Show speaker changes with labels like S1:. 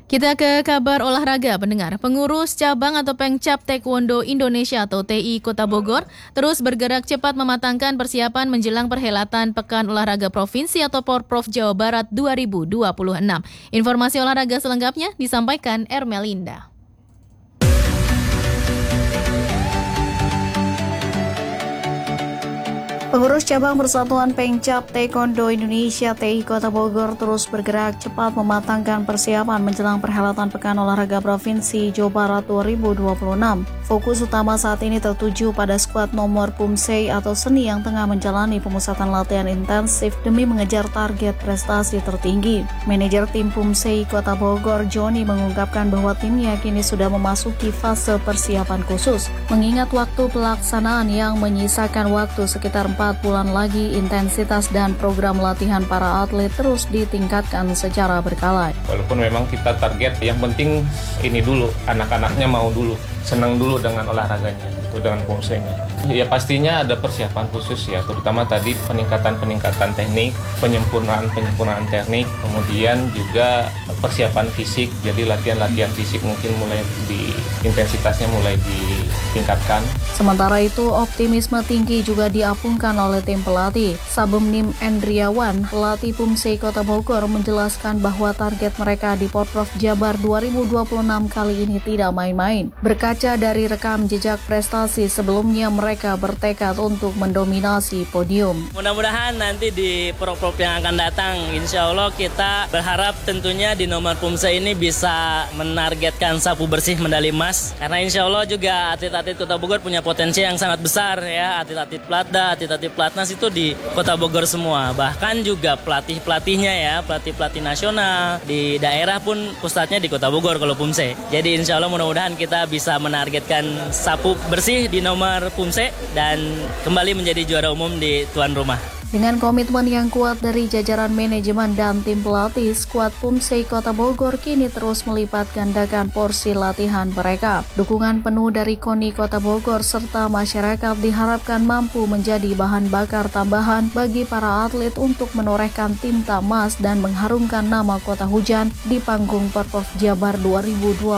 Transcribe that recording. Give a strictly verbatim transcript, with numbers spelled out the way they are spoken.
S1: Kita ke kabar olahraga, pendengar. Pengurus cabang atau Pengcap Taekwondo Indonesia atau T I Kota Bogor terus bergerak cepat mematangkan persiapan menjelang perhelatan Pekan Olahraga Provinsi atau Porprov Jawa Barat dua ribu dua puluh enam. Informasi olahraga selengkapnya disampaikan Ermelinda.
S2: Pengurus cabang Persatuan Pengcap Taekwondo Indonesia T I Kota Bogor terus bergerak cepat mematangkan persiapan menjelang perhelatan Pekan Olahraga Provinsi Jawa Barat dua ribu dua puluh enam. Fokus utama saat ini tertuju pada skuad nomor Pumsei atau seni yang tengah menjalani pemusatan latihan intensif demi mengejar target prestasi tertinggi. Manajer tim Pumsei Kota Bogor, Joni, mengungkapkan bahwa timnya kini sudah memasuki fase persiapan khusus. Mengingat waktu pelaksanaan yang menyisakan waktu sekitar empat bulan lagi, intensitas dan program latihan para atlet terus ditingkatkan secara berkala.
S3: Walaupun memang kita target, yang penting ini dulu, anak-anaknya mau dulu, senang dulu dengan olahraganya, itu dengan Pumseinya. Ya pastinya ada persiapan khusus ya, terutama tadi peningkatan-peningkatan teknik, penyempurnaan-penyempurnaan teknik, kemudian juga persiapan fisik, jadi latihan-latihan fisik mungkin mulai di intensitasnya mulai ditingkatkan.
S2: Sementara itu, optimisme tinggi juga diapungkan oleh tim pelatih. Sabumnim Endriawan, pelatih Pumsei Kota Bogor, menjelaskan bahwa target mereka di Porprov Jabar dua ribu dua puluh enam kali ini tidak main-main. Berkaca dari rekam jejak prestasi sebelumnya, mereka bertekad untuk mendominasi podium.
S4: Mudah-mudahan nanti di Porprov yang akan datang, insya Allah kita berharap tentunya di nomor Pumsei ini bisa menargetkan sapu bersih medali emas. Karena insya Allah juga atlet-atlet Kota Bogor punya potensi yang sangat besar ya, atlet-atlet Platda, atlet-atlet Platnas itu di Kota Bogor semua. Bahkan juga pelatih-pelatihnya ya, pelatih-pelatih nasional di daerah pun pusatnya di Kota Bogor kalau Pumsei. Jadi insya Allah mudah-mudahan kita bisa menargetkan sapu bersih di nomor Pumsei dan kembali menjadi juara umum di tuan rumah.
S2: Dengan komitmen yang kuat dari jajaran manajemen dan tim pelatih, skuad Pumsei Kota Bogor kini terus melipat gandakan porsi latihan mereka. Dukungan penuh dari KONI Kota Bogor serta masyarakat diharapkan mampu menjadi bahan bakar tambahan bagi para atlet untuk menorehkan tinta emas dan mengharumkan nama Kota Hujan di panggung Porprov Jabar dua ribu dua puluh.